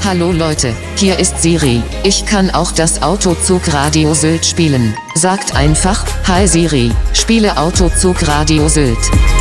Hallo Leute, hier ist Siri. Ich kann auch das Autozug Radio Sylt spielen. Sagt einfach, Hi Siri, spiele Autozug Radio Sylt.